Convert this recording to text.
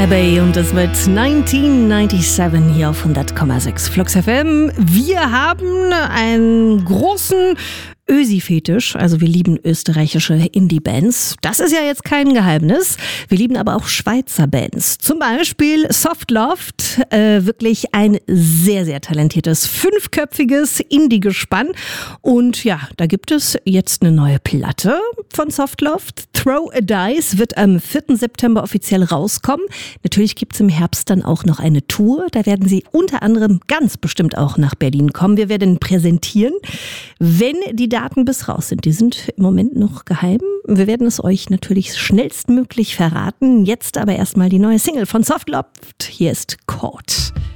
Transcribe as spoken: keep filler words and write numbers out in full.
Abbey und es wird neunzehnhundertsiebenundneunzig hier auf hundert Komma sechs Flux F M. Wir haben einen großen Ösi-Fetisch, also wir lieben österreichische Indie-Bands. Das ist ja jetzt kein Geheimnis. Wir lieben aber auch Schweizer Bands. Zum Beispiel Softloft, äh, wirklich ein sehr, sehr talentiertes, fünfköpfiges Indie-Gespann. Und ja, da gibt es jetzt eine neue Platte von Softloft. Throw a Dice wird am vierten September offiziell rauskommen. Natürlich gibt es im Herbst dann auch noch eine Tour. Da werden sie unter anderem ganz bestimmt auch nach Berlin kommen. Wir werden präsentieren, wenn die Daten bis raus sind. Die sind im Moment noch geheim. Wir werden es euch natürlich schnellstmöglich verraten. Jetzt aber erstmal die neue Single von Softloft. Hier ist Caught.